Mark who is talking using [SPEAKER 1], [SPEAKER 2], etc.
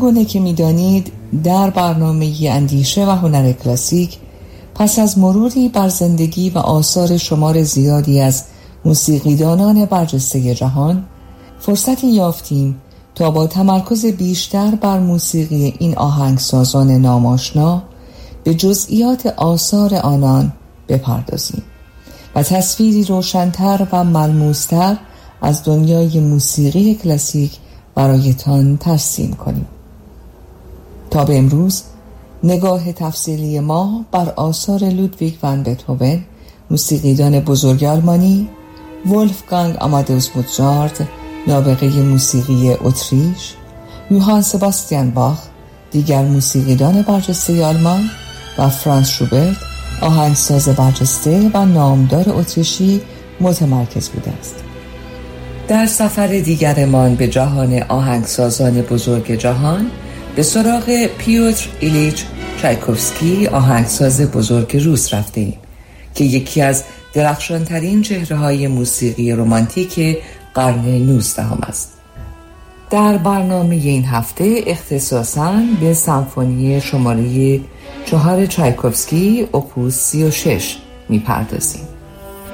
[SPEAKER 1] گونه که می‌دانید در برنامه اندیشه و هنر کلاسیک پس از مروری بر زندگی و آثار شمار زیادی از موسیقیدانان برجسته جهان فرصتی یافتیم تا با تمرکز بیشتر بر موسیقی این آهنگسازان ناماشنا به جزئیات آثار آنان بپردازیم و تصویری روشن‌تر و ملموس‌تر از دنیای موسیقی کلاسیک برایتان ترسیم کنیم. تا به امروز نگاه تفصیلی ما بر آثار لودویگ ون بتهوون، موسیقیدان بزرگ آلمانی، ولفگانگ آمادئوس موزارت، نابغه موسیقی اتریش، یوهان سباستیان باخ، دیگر موسیقیدان برجسته آلمان، و فرانز شوبرت، آهنگساز برجسته و نامدار اتریشی متمرکز بوده است. در سفر دیگرمان به جهان آهنگسازان بزرگ جهان به سراغ پیوتر ایلیچ چایکوفسکی، آهنگساز بزرگ روس رفتیم که یکی از درخشانترین چهره‌های موسیقی رمانتیک قرن 19 است. در برنامه این هفته اختصاصاً به سمفونی شماره 4 چایکوفسکی اپوس 36 می‌پردازیم.